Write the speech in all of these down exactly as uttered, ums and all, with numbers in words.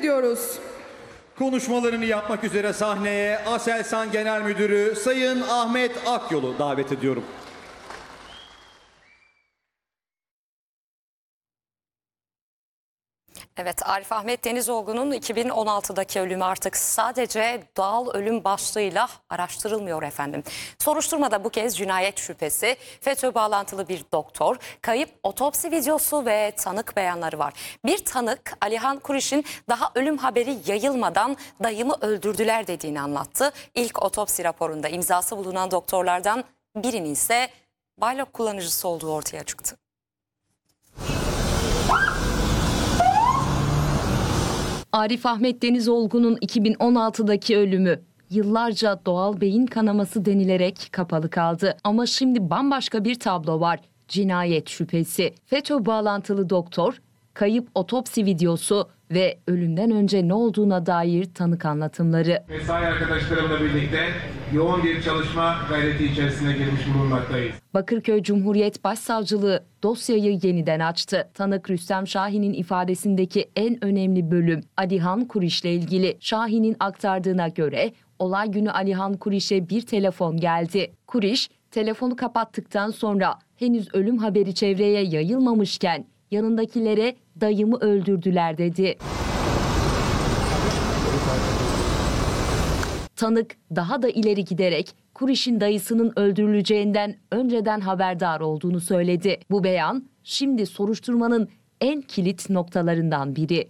ediyoruz. Konuşmalarını yapmak üzere sahneye Aselsan Genel Müdürü Sayın Ahmet Akyol'u davet ediyorum. Evet, Arif Ahmet Denizoğlu'nun iki bin on altıdaki ölümü artık sadece doğal ölüm başlığıyla araştırılmıyor efendim. Soruşturmada bu kez cinayet şüphesi, FETÖ bağlantılı bir doktor, kayıp otopsi videosu ve tanık beyanları var. Bir tanık Alihan Kuriş'in daha ölüm haberi yayılmadan dayımı öldürdüler dediğini anlattı. İlk otopsi raporunda imzası bulunan doktorlardan birinin ise Baylok kullanıcısı olduğu ortaya çıktı. Arif Ahmet Denizoğlu'nun iki bin on altıdaki ölümü yıllarca doğal beyin kanaması denilerek kapalı kaldı. Ama şimdi bambaşka bir tablo var. Cinayet şüphesi, FETÖ bağlantılı doktor, kayıp otopsi videosu ve ölümden önce ne olduğuna dair tanık anlatımları. Mesai arkadaşlarımla birlikte yoğun bir çalışma gayreti içerisine girmiş bulunmaktayız. Bakırköy Cumhuriyet Başsavcılığı dosyayı yeniden açtı. Tanık Rüstem Şahin'in ifadesindeki en önemli bölüm Alihan Kuriş'le ilgili. Şahin'in aktardığına göre olay günü Alihan Kuriş'e bir telefon geldi. Kuriş telefonu kapattıktan sonra henüz ölüm haberi çevreye yayılmamışken yanındakilere dayımı öldürdüler dedi. Tanık daha da ileri giderek Kuriş'in dayısının öldürüleceğinden önceden haberdar olduğunu söyledi. Bu beyan şimdi soruşturmanın en kilit noktalarından biri.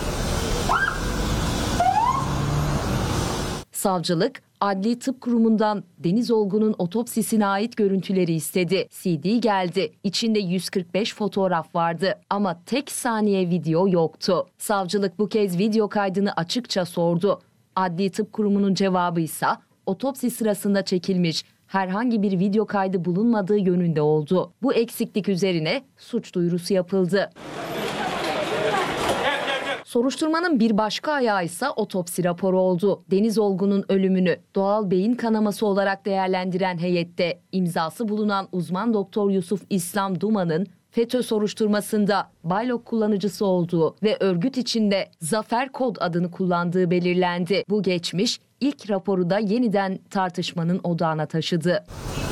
Savcılık, Adli Tıp Kurumu'ndan Denizoğlu'nun otopsisine ait görüntüleri istedi. C D geldi. İçinde yüz kırk beş fotoğraf vardı ama tek saniye video yoktu. Savcılık bu kez video kaydını açıkça sordu. Adli Tıp Kurumu'nun cevabı ise otopsi sırasında çekilmiş herhangi bir video kaydı bulunmadığı yönünde oldu. Bu eksiklik üzerine suç duyurusu yapıldı. Soruşturmanın bir başka ayağı ise otopsi raporu oldu. Denizoğlu'nun ölümünü doğal beyin kanaması olarak değerlendiren heyette imzası bulunan uzman doktor Yusuf İslam Duman'ın FETÖ soruşturmasında Baylok kullanıcısı olduğu ve örgüt içinde Zafer Kod adını kullandığı belirlendi. Bu geçmiş ilk raporu da yeniden tartışmanın odağına taşıdı.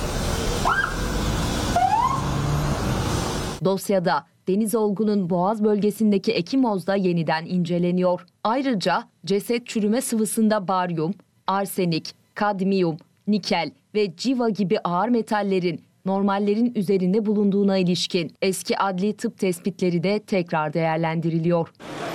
Dosyada Denizoğlu'nun Boğaz bölgesindeki ekimoz da yeniden inceleniyor. Ayrıca ceset çürüme sıvısında baryum, arsenik, kadmiyum, nikel ve civa gibi ağır metallerin normallerin üzerinde bulunduğuna ilişkin eski adli tıp tespitleri de tekrar değerlendiriliyor.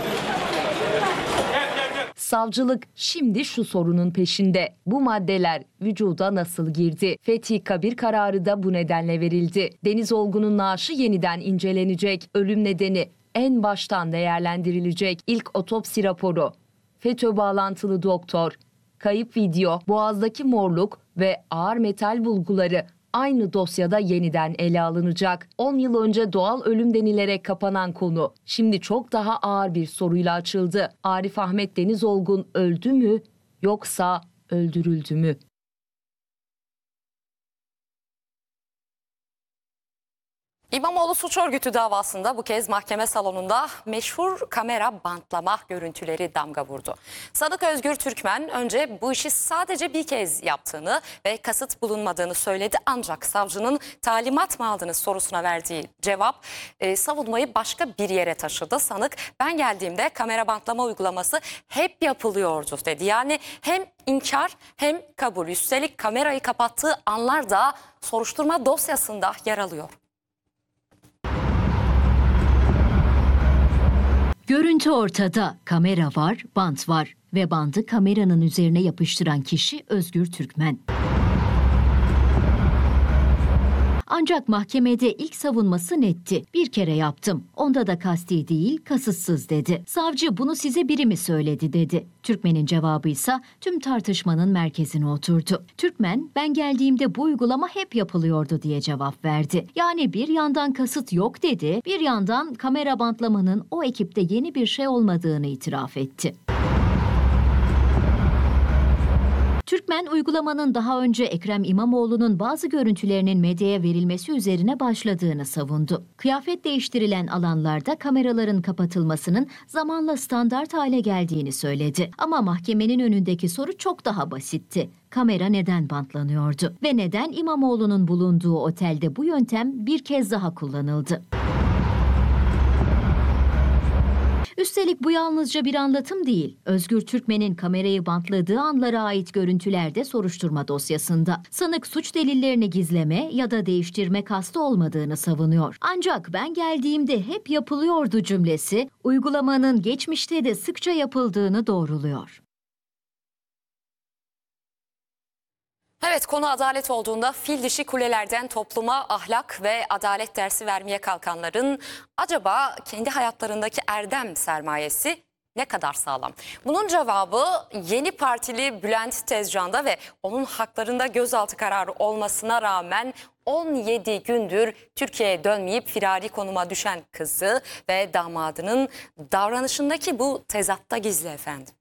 Savcılık şimdi şu sorunun peşinde. Bu maddeler vücuda nasıl girdi? Fethi kabir kararı da bu nedenle verildi. Denizoğlu'nun naaşı yeniden incelenecek. Ölüm nedeni en baştan değerlendirilecek. İlk otopsi raporu, FETÖ bağlantılı doktor, kayıp video, boğazdaki morluk ve ağır metal bulguları aynı dosyada yeniden ele alınacak. on yıl önce doğal ölüm denilerek kapanan konu şimdi çok daha ağır bir soruyla açıldı. Arif Ahmet Denizoğlu öldü mü yoksa öldürüldü mü? İmamoğlu suç örgütü davasında bu kez mahkeme salonunda meşhur kamera bantlama görüntüleri damga vurdu. Sanık Özgür Türkmen önce bu işi sadece bir kez yaptığını ve kasıt bulunmadığını söyledi. Ancak savcının talimat mı aldınız sorusuna verdiği cevap e, savunmayı başka bir yere taşıdı. Sanık ben geldiğimde kamera bantlama uygulaması hep yapılıyordu dedi. Yani hem inkar hem kabul. Üstelik kamerayı kapattığı anlar da soruşturma dosyasında yer alıyor. Görüntü ortada. Kamera var, bant var ve bandı kameranın üzerine yapıştıran kişi Özgür Türkmen. Ancak mahkemede ilk savunması netti. Bir kere yaptım. Onda da kasti değil, kasıtsız dedi. Savcı bunu size biri mi söyledi dedi. Türkmen'in cevabıysa tüm tartışmanın merkezine oturdu. Türkmen ben geldiğimde bu uygulama hep yapılıyordu diye cevap verdi. Yani bir yandan kasıt yok dedi, bir yandan kamera bantlamanın o ekipte yeni bir şey olmadığını itiraf etti. Türkmen uygulamanın daha önce Ekrem İmamoğlu'nun bazı görüntülerinin medyaya verilmesi üzerine başladığını savundu. Kıyafet değiştirilen alanlarda kameraların kapatılmasının zamanla standart hale geldiğini söyledi. Ama mahkemenin önündeki soru çok daha basitti. Kamera neden bantlanıyordu ve neden İmamoğlu'nun bulunduğu otelde bu yöntem bir kez daha kullanıldı? Üstelik bu yalnızca bir anlatım değil. Özgür Türkmen'in kamerayı bantladığı anlara ait görüntüler de soruşturma dosyasında. Sanık suç delillerini gizleme ya da değiştirme kastı olmadığını savunuyor. Ancak ben geldiğimde hep yapılıyordu cümlesi, uygulamanın geçmişte de sıkça yapıldığını doğruluyor. Evet, konu adalet olduğunda fil dişi kulelerden topluma ahlak ve adalet dersi vermeye kalkanların acaba kendi hayatlarındaki erdem sermayesi ne kadar sağlam? Bunun cevabı yeni partili Bülent Tezcan'da ve onun haklarında gözaltı kararı olmasına rağmen on yedi gündür Türkiye'ye dönmeyip firari konuma düşen kızı ve damadının davranışındaki bu tezatta gizli efendim.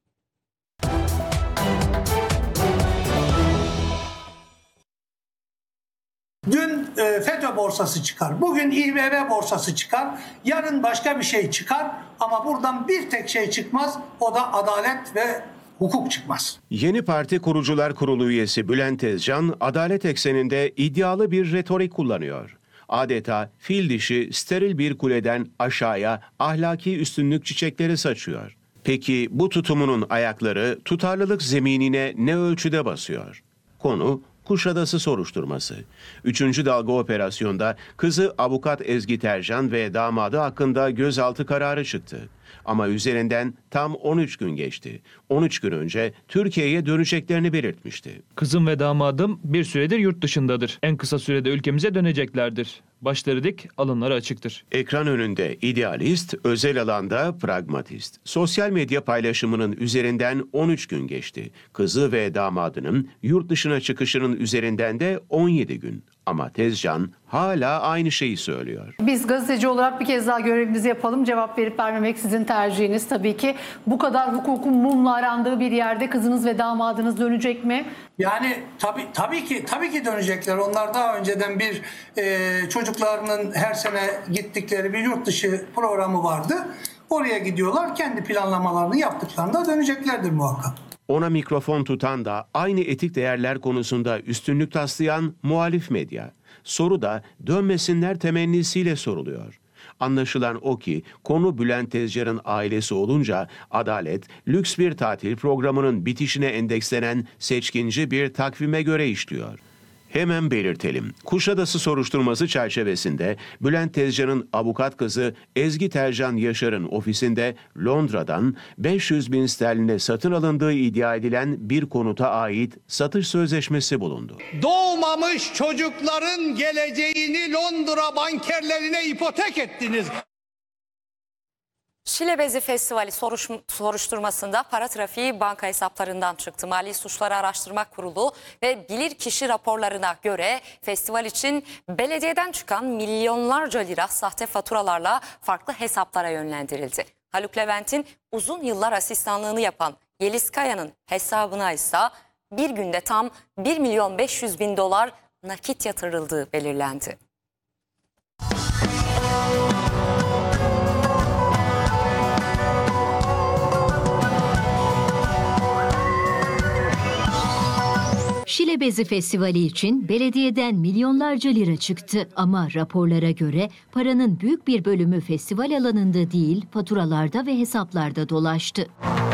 Dün e, FETÖ borsası çıkar, bugün İ B B borsası çıkar, yarın başka bir şey çıkar ama buradan bir tek şey çıkmaz, o da adalet ve hukuk çıkmaz. Yeni Parti Kurucular Kurulu üyesi Bülent Tezcan, adalet ekseninde iddialı bir retorik kullanıyor. Adeta fil dişi steril bir kuleden aşağıya ahlaki üstünlük çiçekleri saçıyor. Peki bu tutumunun ayakları tutarlılık zeminine ne ölçüde basıyor? Konu Kuşadası soruşturması. Üçüncü dalga operasyonda kızı avukat Ezgi Tercan ve damadı hakkında gözaltı kararı çıktı. Ama üzerinden tam on üç gün geçti. on üç gün önce Türkiye'ye döneceklerini belirtmişti. Kızım ve damadım bir süredir yurt dışındadır. En kısa sürede ülkemize döneceklerdir. Başları dik, alınları açıktır. Ekran önünde idealist, özel alanda pragmatist. Sosyal medya paylaşımının üzerinden on üç gün geçti. Kızı ve damadının yurt dışına çıkışının üzerinden de on yedi gün. Ama Tezcan hala aynı şeyi söylüyor. Biz gazeteci olarak bir kez daha görevimizi yapalım. Cevap verip vermemek sizin tercihiniz tabii ki. Bu kadar hukukun mumla arandığı bir yerde kızınız ve damadınız dönecek mi? Yani tabii tabii ki tabii ki dönecekler. Onlar daha önceden bir e, çocuklarının her sene gittikleri bir yurt dışı programı vardı. Oraya gidiyorlar. Kendi planlamalarını yaptıklarında döneceklerdir muhakkak. Ona mikrofon tutan da aynı etik değerler konusunda üstünlük taslayan muhalif medya. Soru da dönmesinler temennisiyle soruluyor. Anlaşılan o ki konu Bülent Tezcan'ın ailesi olunca adalet, lüks bir tatil programının bitişine endekslenen seçkinci bir takvime göre işliyor. Hemen belirtelim. Kuşadası soruşturması çerçevesinde Bülent Tezcan'ın avukat kızı Ezgi Tercan Yaşar'ın ofisinde Londra'dan beş yüz bin sterline satın alındığı iddia edilen bir konuta ait satış sözleşmesi bulundu. Doğmamış çocukların geleceğini Londra bankerlerine ipotek ettiniz. Şile Bezi Festivali soruş, soruşturmasında para trafiği banka hesaplarından çıktı. Mali Suçlar Araştırma Kurulu ve bilirkişi raporlarına göre festival için belediyeden çıkan milyonlarca lira sahte faturalarla farklı hesaplara yönlendirildi. Haluk Levent'in uzun yıllar asistanlığını yapan Yeliz Kaya'nın hesabına ise bir günde tam bir milyon beş yüz bin dolar nakit yatırıldığı belirlendi. Şile Bezi Festivali için belediyeden milyonlarca lira çıktı ama raporlara göre paranın büyük bir bölümü festival alanında değil, faturalarda ve hesaplarda dolaştı.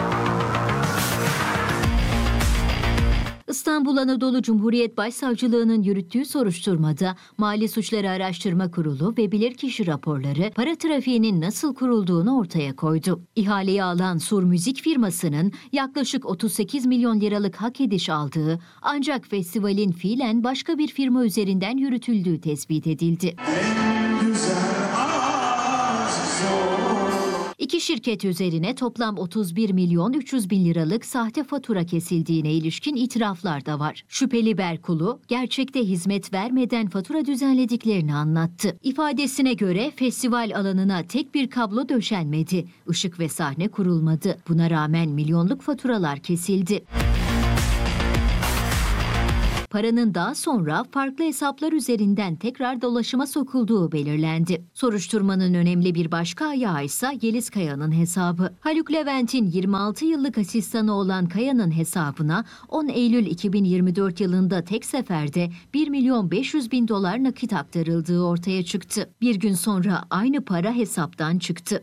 İstanbul Anadolu Cumhuriyet Başsavcılığı'nın yürüttüğü soruşturmada Mali Suçları Araştırma Kurulu ve bilirkişi raporları para trafiğinin nasıl kurulduğunu ortaya koydu. İhaleyi alan Sur Müzik firmasının yaklaşık otuz sekiz milyon liralık hak ediş aldığı ancak festivalin fiilen başka bir firma üzerinden yürütüldüğü tespit edildi. İki şirket üzerine toplam otuz bir milyon üç yüz bin liralık sahte fatura kesildiğine ilişkin itiraflar da var. Şüpheli Berkulu, gerçekte hizmet vermeden fatura düzenlediklerini anlattı. İfadesine göre festival alanına tek bir kablo döşenmedi. Işık ve sahne kurulmadı. Buna rağmen milyonluk faturalar kesildi. paranın daha sonra farklı hesaplar üzerinden tekrar dolaşıma sokulduğu belirlendi. Soruşturmanın önemli bir başka ayağı ise Yeliz Kaya'nın hesabı. Haluk Levent'in yirmi altı yıllık asistanı olan Kaya'nın hesabına on Eylül iki bin yirmi dört yılında tek seferde bir milyon beş yüz bin dolar nakit aktarıldığı ortaya çıktı. Bir gün sonra aynı para hesaptan çıktı.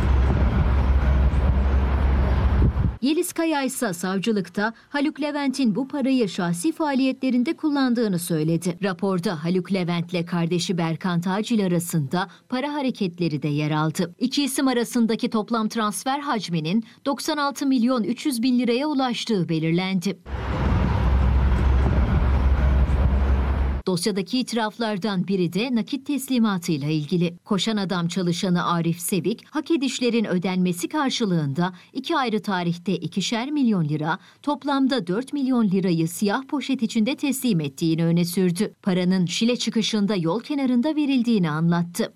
Yeliz Kaya ise savcılıkta Haluk Levent'in bu parayı şahsi faaliyetlerinde kullandığını söyledi. Raporda Haluk Levent'le kardeşi Berkan Tacil arasında para hareketleri de yer aldı. İki isim arasındaki toplam transfer hacminin doksan altı milyon üç yüz bin liraya ulaştığı belirlendi. Dosyadaki itiraflardan biri de nakit teslimatıyla ilgili. Koşan Adam çalışanı Arif Sevik, hak edişlerin ödenmesi karşılığında iki ayrı tarihte ikişer milyon lira, toplamda dört milyon lirayı siyah poşet içinde teslim ettiğini öne sürdü. Paranın Şile çıkışında yol kenarında verildiğini anlattı.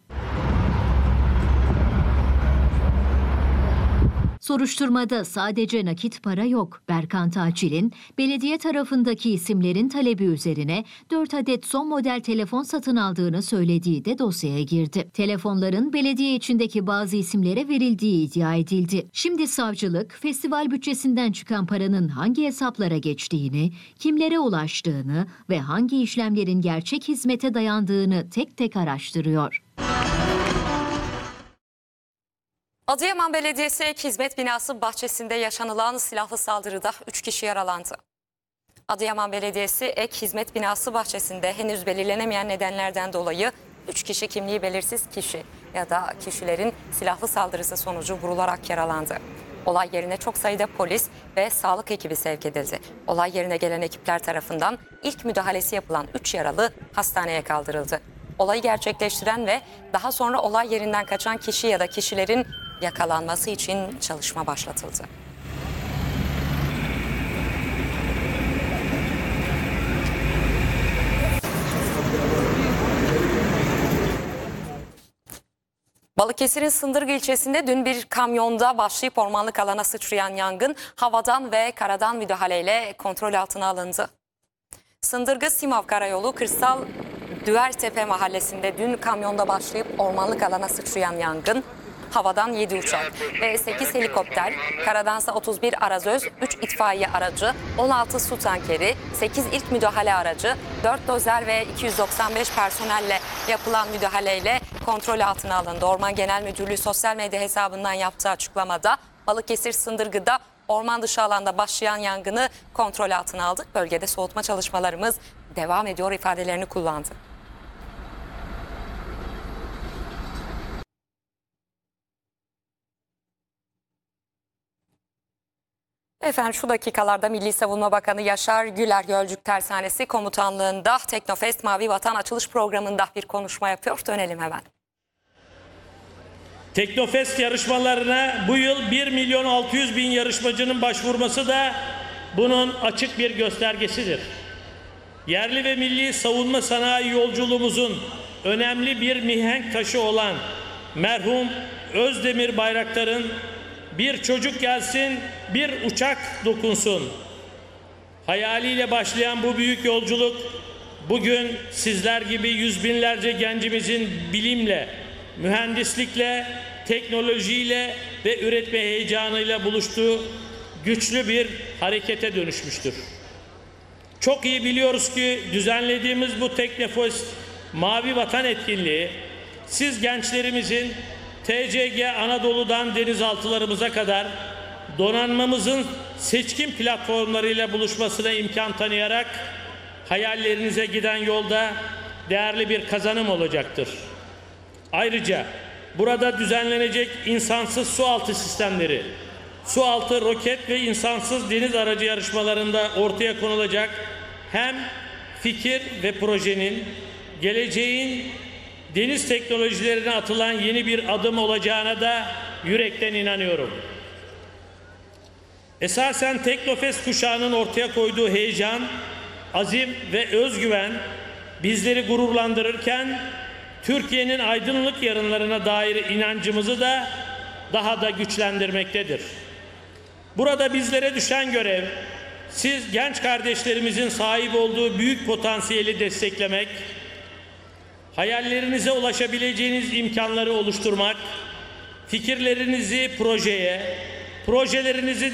Soruşturmada sadece nakit para yok. Berkan Tacil'in belediye tarafındaki isimlerin talebi üzerine dört adet son model telefon satın aldığını söylediği de dosyaya girdi. Telefonların belediye içindeki bazı isimlere verildiği iddia edildi. Şimdi savcılık festival bütçesinden çıkan paranın hangi hesaplara geçtiğini, kimlere ulaştığını ve hangi işlemlerin gerçek hizmete dayandığını tek tek araştırıyor. Adıyaman Belediyesi Ek Hizmet Binası bahçesinde yaşanılan silahlı saldırıda üç kişi yaralandı. Adıyaman Belediyesi Ek Hizmet Binası bahçesinde henüz belirlenemeyen nedenlerden dolayı üç kişi kimliği belirsiz kişi ya da kişilerin silahlı saldırısı sonucu vurularak yaralandı. Olay yerine çok sayıda polis ve sağlık ekibi sevk edildi. Olay yerine gelen ekipler tarafından ilk müdahalesi yapılan üç yaralı hastaneye kaldırıldı. Olayı gerçekleştiren ve daha sonra olay yerinden kaçan kişi ya da kişilerin yakalanması için çalışma başlatıldı. Balıkesir'in Sındırgı ilçesinde dün bir kamyonda başlayıp ormanlık alana sıçrayan yangın havadan ve karadan müdahaleyle kontrol altına alındı. Sındırgı Simav Karayolu Kırsal Düvertepe mahallesinde dün kamyonda başlayıp ormanlık alana sıçrayan yangın havadan yedi uçak ve sekiz helikopter, karadansa otuz bir arazöz, üç itfaiye aracı, on altı su tankeri, sekiz ilk müdahale aracı, dört dozer ve iki yüz doksan beş personelle yapılan müdahaleyle kontrol altına alındı. Orman Genel Müdürlüğü sosyal medya hesabından yaptığı açıklamada Balıkesir Sındırgı'da orman dışı alanda başlayan yangını kontrol altına aldık. Bölgede soğutma çalışmalarımız devam ediyor ifadelerini kullandı. Efendim şu dakikalarda Milli Savunma Bakanı Yaşar Güler Gölcük Tersanesi Komutanlığı'nda Teknofest Mavi Vatan açılış programında bir konuşma yapıyor. Dönelim hemen. Teknofest yarışmalarına bu yıl bir milyon altı yüz bin yarışmacının başvurması da bunun açık bir göstergesidir. Yerli ve milli savunma sanayi yolculuğumuzun önemli bir mihenk taşı olan merhum Özdemir Bayraktar'ın "Bir çocuk gelsin, bir uçak dokunsun" hayaliyle başlayan bu büyük yolculuk bugün sizler gibi yüz binlerce gencimizin bilimle, mühendislikle, teknolojiyle ve üretme heyecanıyla buluştuğu güçlü bir harekete dönüşmüştür. Çok iyi biliyoruz ki düzenlediğimiz bu Teknofest Mavi Vatan etkinliği siz gençlerimizin T C G Anadolu'dan denizaltılarımıza kadar donanmamızın seçkin platformlarıyla buluşmasına imkan tanıyarak hayallerinize giden yolda değerli bir kazanım olacaktır. Ayrıca burada düzenlenecek insansız sualtı sistemleri, sualtı roket ve insansız deniz aracı yarışmalarında ortaya konulacak hem fikir ve projenin geleceğin deniz teknolojilerine atılan yeni bir adım olacağına da yürekten inanıyorum. Esasen Teknofest kuşağının ortaya koyduğu heyecan, azim ve özgüven bizleri gururlandırırken Türkiye'nin aydınlık yarınlarına dair inancımızı da daha da güçlendirmektedir. Burada bizlere düşen görev siz genç kardeşlerimizin sahip olduğu büyük potansiyeli desteklemek, hayallerinize ulaşabileceğiniz imkanları oluşturmak, fikirlerinizi projeye, projelerinizi